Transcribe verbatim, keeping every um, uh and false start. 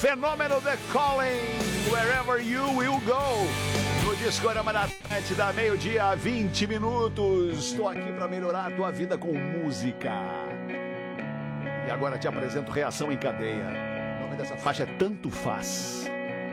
Fenômeno The Calling, Wherever You Will Go. No Discorama da Atlântida, meio-dia, vinte minutos. Estou aqui para melhorar a tua vida com música. E agora te apresento Reação em Cadeia. O nome dessa faixa é Tanto Faz.